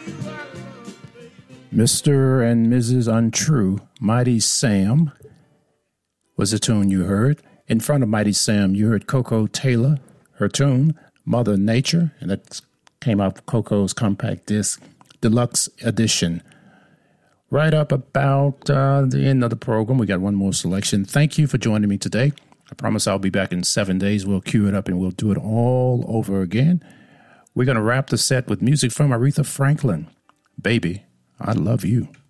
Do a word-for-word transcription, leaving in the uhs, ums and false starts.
Mister and Missus Untrue, Mighty Sam was the tune you heard. In front of Mighty Sam, you heard Koko Taylor, her tune, Mother Nature, and that came out Coco's compact disc, Deluxe Edition. Right up about uh, the end of the program, we got one more selection. Thank you for joining me today. I promise I'll be back in seven days. We'll cue it up and we'll do it all over again. We're going to wrap the set with music from Aretha Franklin. Baby, I love you.